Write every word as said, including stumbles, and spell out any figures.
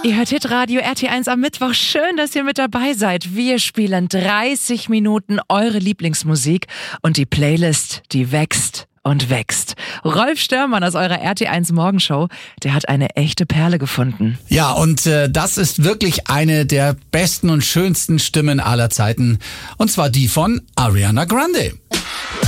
Ihr hört Hitradio R T eins am Mittwoch. Schön, dass ihr mit dabei seid. Wir spielen dreißig Minuten eure Lieblingsmusik und die Playlist, die wächst und wächst. Rolf Störmann aus eurer R T eins Morgenshow, der hat eine echte Perle gefunden. Ja, und äh, das ist wirklich eine der besten und schönsten Stimmen aller Zeiten. Und zwar die von Ariana Grande.